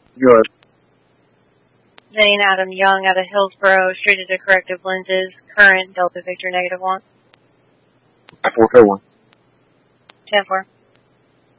Good. Zane Adam Young out of Hillsboro, treated to corrective lenses, current Delta Victor -1. 441. 10-4.